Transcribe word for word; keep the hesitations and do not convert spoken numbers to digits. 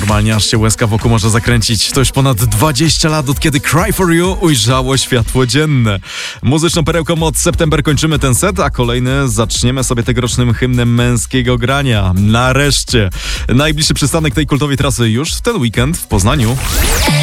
normalnie aż się łezka wokół może zakręcić. To już ponad dwadzieścia lat, od kiedy Cry For You ujrzało światło dzienne. Muzyczną perełką od September kończymy ten set, a kolejny zaczniemy sobie tegorocznym hymnem męskiego grania. Nareszcie! Najbliższy przystanek tej kultowej trasy już w ten weekend w Poznaniu.